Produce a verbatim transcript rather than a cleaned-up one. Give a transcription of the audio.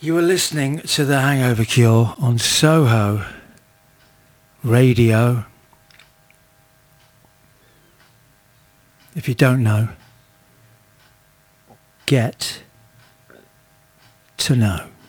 You are listening to The Hangover Cure on Soho Radio. If you don't know, get to know.